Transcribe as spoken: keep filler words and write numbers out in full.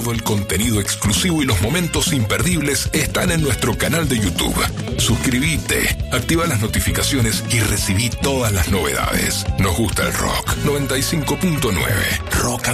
Todo el contenido exclusivo y los momentos imperdibles están en nuestro canal de YouTube. Suscríbete, activa las notificaciones y recibí todas las novedades. Nos gusta el rock. noventa y cinco punto nueve. Rock